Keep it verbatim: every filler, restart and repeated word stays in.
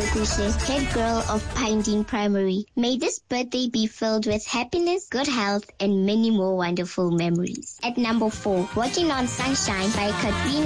Kushe, head girl of Pinedene Primary. May this birthday be filled with happiness, good health, and many more wonderful memories. At number four, Working on Sunshine by Katrina